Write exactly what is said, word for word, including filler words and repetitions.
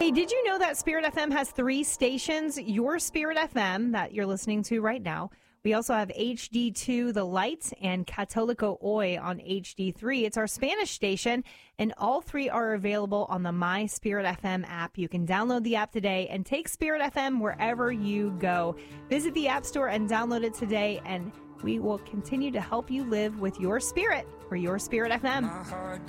Hey, did you know that Spirit F M has three stations? Your Spirit F M that you're listening to right now. We also have H D two The Light and Catolico Hoy on H D three. It's our Spanish station, and all three are available on the My Spirit F M app. You can download the app today and take Spirit F M wherever you go. Visit the App Store and download it today, and we will continue to help you live with your spirit for your Spirit F M.